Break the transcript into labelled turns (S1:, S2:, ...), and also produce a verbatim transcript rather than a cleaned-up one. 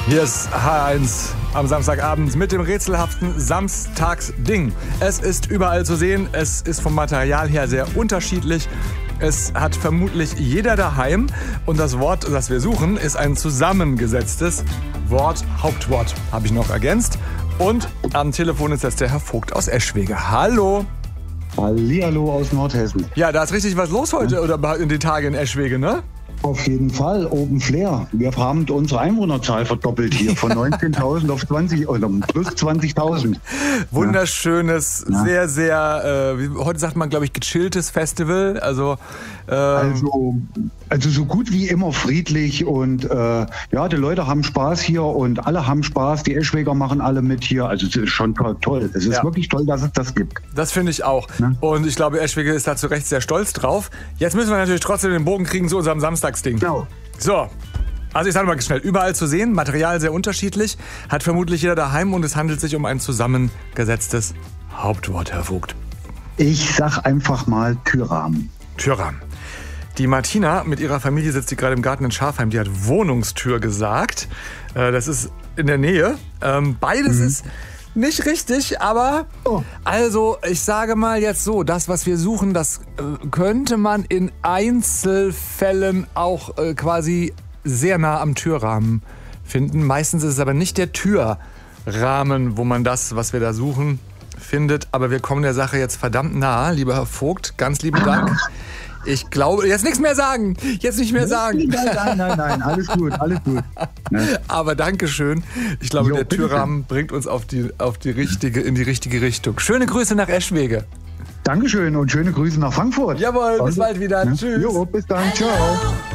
S1: Hier ist H eins am Samstagabend mit dem rätselhaften Samstagsding. Es ist überall zu sehen, es ist vom Material her sehr unterschiedlich. Es hat vermutlich jeder daheim und das Wort, das wir suchen, ist ein zusammengesetztes Wort, Hauptwort, habe ich noch ergänzt. Und am Telefon ist jetzt der Herr Vogt aus Eschwege. Hallo.
S2: Hallihallo aus Nordhessen.
S1: Ja, da ist richtig was los heute oder in den Tagen in Eschwege, ne?
S2: Auf jeden Fall, Open Flair. Wir haben unsere Einwohnerzahl verdoppelt hier von neunzehntausend auf zwanzig oder plus zwanzigtausend.
S1: Wunderschönes, ja. sehr, sehr, äh, heute sagt man, glaube ich, gechilltes Festival. Also, äh,
S2: also, also so gut wie immer friedlich und äh, ja, die Leute haben Spaß hier und alle haben Spaß. Die Eschweger machen alle mit hier. Also es ist schon toll. Es ist
S1: ja.
S2: wirklich toll, dass es das gibt.
S1: Das finde ich auch. Ja. Und ich glaube, Eschwege ist da zu Recht sehr stolz drauf. Jetzt müssen wir natürlich trotzdem den Bogen kriegen zu unserem Samstagsding.
S2: Genau.
S1: So. Also ich sage mal schnell, überall zu sehen, Material sehr unterschiedlich, hat vermutlich jeder daheim und es handelt sich um ein zusammengesetztes Hauptwort, Herr Vogt.
S2: Ich sag einfach mal Türrahmen.
S1: Türrahmen. Die Martina mit ihrer Familie sitzt die gerade im Garten in Schafheim, die hat Wohnungstür gesagt. Das ist in der Nähe. Beides mhm. ist nicht richtig, aber oh. also ich sage mal jetzt so, das, was wir suchen, das könnte man in Einzelfällen auch äh, quasi sehr nah am Türrahmen finden. Meistens ist es aber nicht der Türrahmen, wo man das, was wir da suchen, findet. Aber wir kommen der Sache jetzt verdammt nah, lieber Herr Vogt. Ganz lieben Dank. Ich glaube, jetzt nichts mehr sagen. Jetzt nicht mehr sagen.
S2: Nein, nein, nein, alles gut, alles gut.
S1: Ne? Aber Dankeschön. Ich glaube, jo, der Türrahmen bringt uns auf die, auf die richtige, in die richtige Richtung. Schöne Grüße nach Eschwege.
S2: Dankeschön und schöne Grüße nach Frankfurt.
S1: Jawohl, bis bald wieder.
S2: Ne?
S1: Tschüss.
S2: Jo, bis dann. Ciao.